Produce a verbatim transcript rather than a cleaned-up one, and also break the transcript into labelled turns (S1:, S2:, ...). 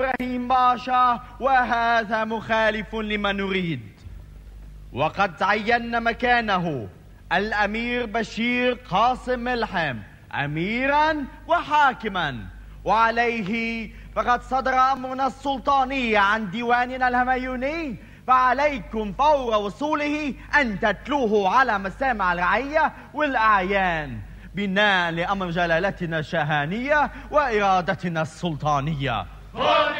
S1: إبراهيم باشا، وهذا مخالف لما نريد. وقد عينا مكانه الأمير بشير قاسم ملحم أميرا وحاكما، وعليه فقد صدر أمرنا السلطاني عن ديواننا الهميوني، فعليكم فور وصوله أن تتلوه على مسامع الرعية والأعيان بناء لأمر جلالتنا الشاهانية وإرادتنا السلطانية.